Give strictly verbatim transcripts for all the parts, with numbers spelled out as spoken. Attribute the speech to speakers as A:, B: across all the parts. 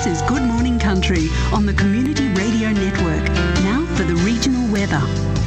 A: is Good Morning Country on the Community Radio Network. Now for the regional weather.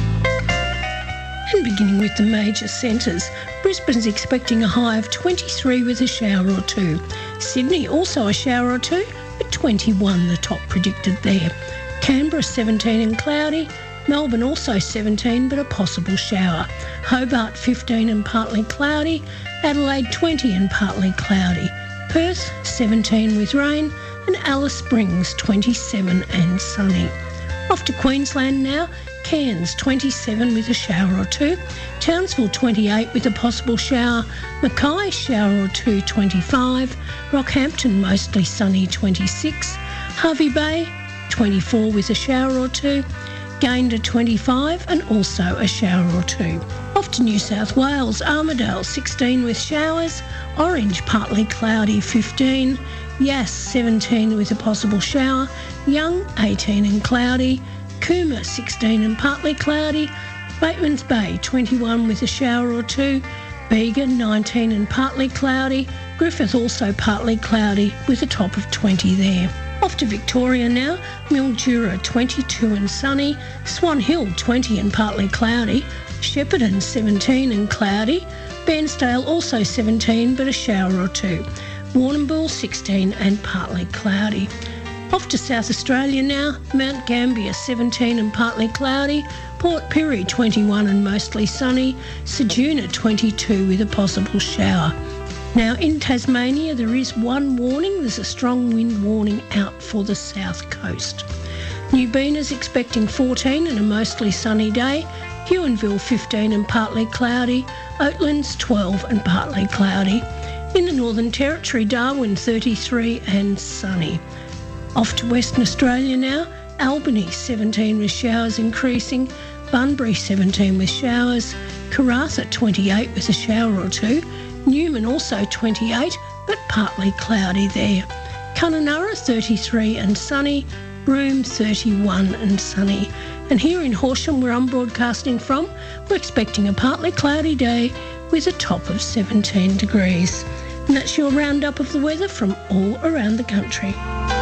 B: And beginning with the major centres, Brisbane's expecting a high of twenty-three with a shower or two. Sydney also a shower or two, but twenty-one the top predicted there. Canberra seventeen and cloudy. Melbourne also seventeen but a possible shower. Hobart fifteen and partly cloudy. Adelaide twenty and partly cloudy. Perth seventeen with rain. And Alice Springs twenty-seven and sunny. Off to Queensland now. Cairns twenty-seven with a shower or two. Townsville twenty-eight with a possible shower. Mackay shower or two twenty-five. Rockhampton mostly sunny twenty-six. Hervey Bay twenty-four with a shower or two. Gayndah twenty-five and also a shower or two. Off to New South Wales, Armidale sixteen with showers. Orange partly cloudy fifteen. Yass seventeen with a possible shower. Young eighteen and cloudy. Cooma sixteen and partly cloudy. Batemans Bay twenty-one with a shower or two. Bega nineteen and partly cloudy. Griffith also partly cloudy with a top of twenty there. Off to Victoria now. Mildura twenty-two and sunny. Swan Hill twenty and partly cloudy. Shepparton seventeen and cloudy. Bairnsdale also seventeen but a shower or two. Warrnambool sixteen and partly cloudy. Off to South Australia now. Mount Gambier seventeen and partly cloudy. Port Pirie twenty-one and mostly sunny. Ceduna twenty-two with a possible shower. Now in Tasmania there is one warning. There's a strong wind warning out for the south coast. New Bena's expecting fourteen and a mostly sunny day. Huonville fifteen and partly cloudy. Oatlands twelve and partly cloudy. In the Northern Territory, Darwin thirty-three and sunny. Off to Western Australia now. Albany seventeen with showers increasing. Bunbury seventeen with showers. Karratha twenty-eight with a shower or two. Newman also twenty-eight but partly cloudy there. Kununurra thirty-three and sunny. Broome thirty-one and sunny. And here in Horsham, where I'm broadcasting from, we're expecting a partly cloudy day with a top of seventeen degrees. And that's your roundup of the weather from all around the country.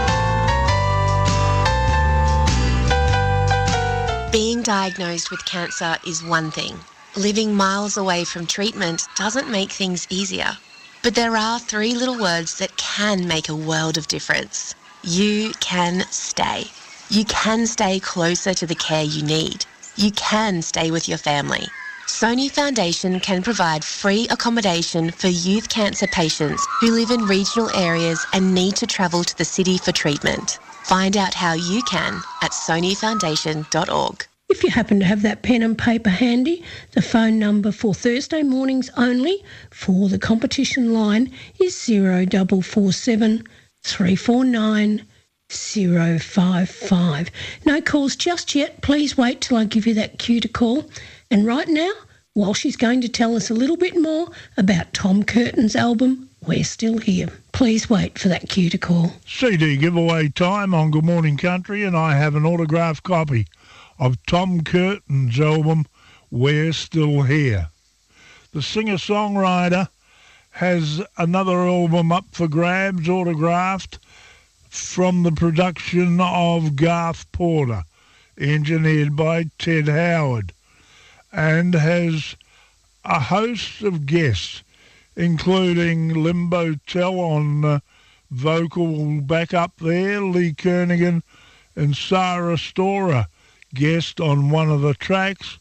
C: Being diagnosed with cancer is one thing. Living miles away from treatment doesn't make things easier. But there are three little words that can make a world of difference. You can stay. You can stay closer to the care you need. You can stay with your family. Sony Foundation can provide free accommodation for youth cancer patients who live in regional areas and need to travel to the city for treatment. Find out how you can at sony foundation dot org.
B: If you happen to have that pen and paper handy, the phone number for Thursday mornings only for the competition line is zero four four seven, three four nine, zero five five. No calls just yet. Please wait till I give you that cue to call. And right now, while she's going to tell us a little bit more about Tom Curtin's album, We're Still Here. Please wait for that cue to call.
D: C D giveaway time on Good Morning Country, and I have an autographed copy of Tom Curtin's album, We're Still Here. The singer-songwriter has another album up for grabs, autographed, from the production of Garth Porter, engineered by Ted Howard, and has a host of guests, including Limbo Tell on uh, vocal backup there, Lee Kernaghan and Sarah Storer guest on one of the tracks,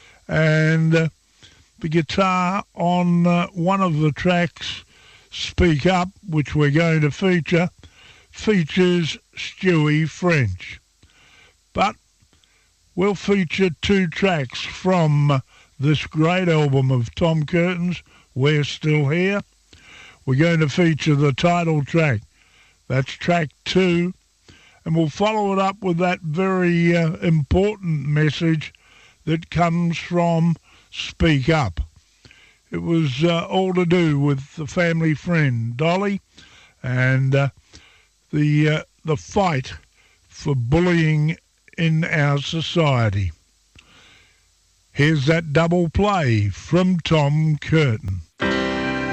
D: and uh, the guitar on uh, one of the tracks, Speak Up, which we're going to feature, features Stewie French. But we'll feature two tracks from this great album of Tom Curtin's, We're Still Here. We're going to feature the title track. That's track two. And we'll follow it up with that very uh, important message that comes from Speak Up. It was uh, all to do with the family friend, Dolly, and uh, the uh, the fight for bullying in our society. Here's that double play from Tom Curtin.